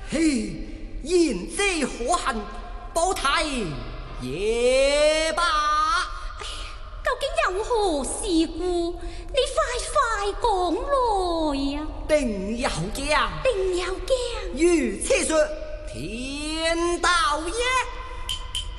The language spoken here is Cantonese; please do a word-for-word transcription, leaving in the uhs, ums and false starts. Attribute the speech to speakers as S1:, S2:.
S1: 嘿，言之可恨，報題也罷。
S2: 哎呀，究竟有何事故？你快快講來呀！
S1: 定有驚，
S2: 定有驚。
S1: 如此說，天道也。